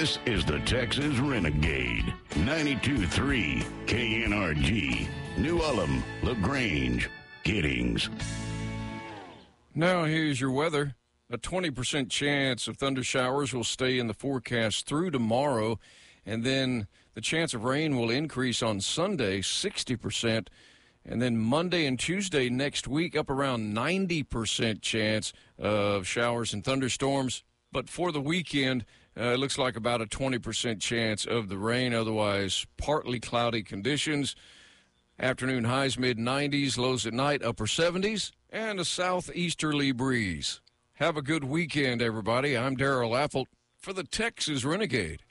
This is the Texas Renegade. 92.3 KNRG. New Ulm, LaGrange, Giddings. Now here's your weather. A 20% chance of thunder showers will stay in the forecast through tomorrow, and then the chance of rain will increase on Sunday, 60%, and then Monday and Tuesday next week up around 90% chance of showers and thunderstorms. But for the weekend, it looks like about a 20% chance of the rain, otherwise partly cloudy conditions. Afternoon highs mid-90s, lows at night upper 70s, and a southeasterly breeze. Have a good weekend, everybody. I'm Darrell Apple for the Texas Renegade.